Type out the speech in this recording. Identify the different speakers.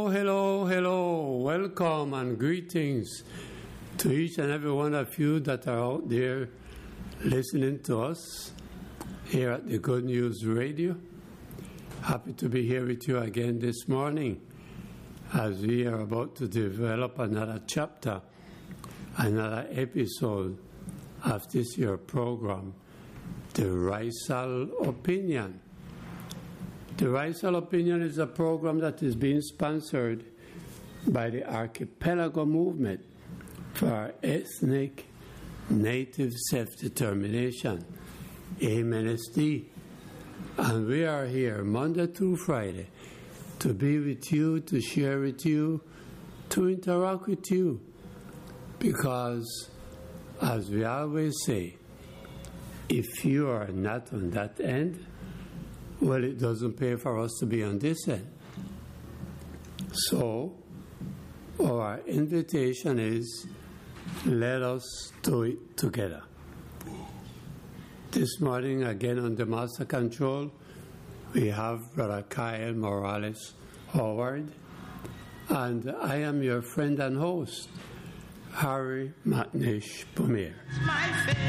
Speaker 1: Hello, hello, welcome and greetings to each and every one of you that are out there listening to us here at the Good News Radio. Happy to be here with you again this morning as we are about to develop another chapter, another episode of this year program, The Risal Opinion. The Risal Opinion is a program that is being sponsored by the Archipelago Movement for Ethnic Native Self-Determination, AMNSD. And we are here Monday through Friday to be with you, to share with you, to interact with you. Because, as we always say, if you are not on that end, well, it doesn't pay for us to be on this end. So, our invitation is, let us do it together. This morning, again on the Master Control, we have Brother Kyle Morales Howard, and I am your friend and host, Harry McNish Pumir.